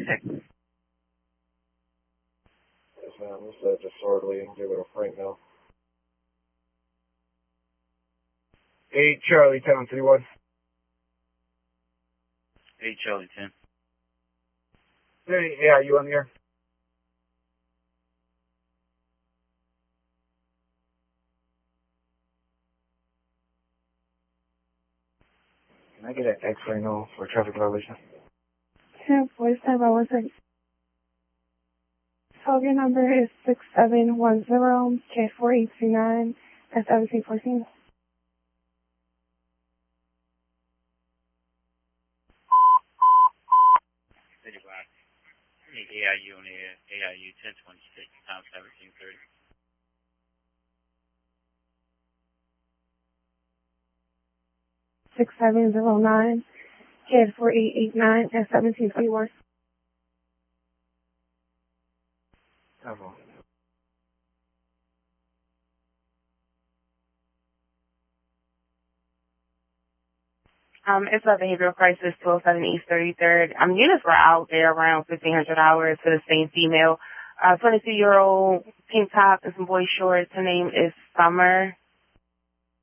10. Yes, ma'am. This is disorderly and give it a Frank now. 8 Charlie 1031. 8 Charlie 10. Yeah, are you on the air? Can I get an X-ray now for traffic violation? 1047 Total number is 6710 K4839 at 1714. AIU on the air. AIU 1026 times 1730. 6709 K4889 at 1721. Bravo. It's a behavioral crisis, 1207 East 33rd. Units were out there around 1500 hours for the same female. 22-year-old, pink top and some boy shorts. Her name is Summer.